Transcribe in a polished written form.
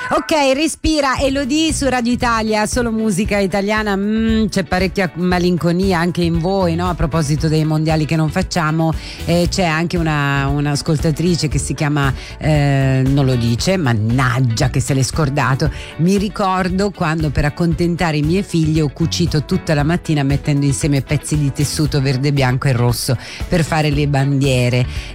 Ok, respira Elodie su Radio Italia, solo musica italiana. C'è parecchia malinconia anche in voi, no? A proposito dei mondiali che non facciamo, c'è anche un'ascoltatrice che si chiama non lo dice, mannaggia che se l'è scordato. Mi ricordo quando per accontentare i miei figli ho cucito tutta la mattina mettendo insieme pezzi di tessuto verde, bianco e rosso per fare le bandiere.